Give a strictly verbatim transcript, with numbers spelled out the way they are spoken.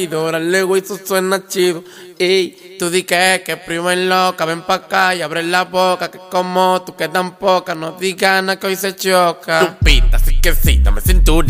Órale, güey, eso suena chido. Ey, tú di que, que primo es loca. Ven pa' acá y abre la boca. Que como tú quedan poca. No digas nada que hoy se choca. Lupita, así que sí, dame cinturita.